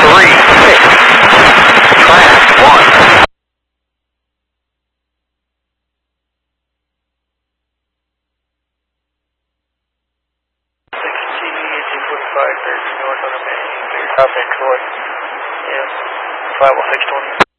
North on a minute, South Detroit. Yes, 50620.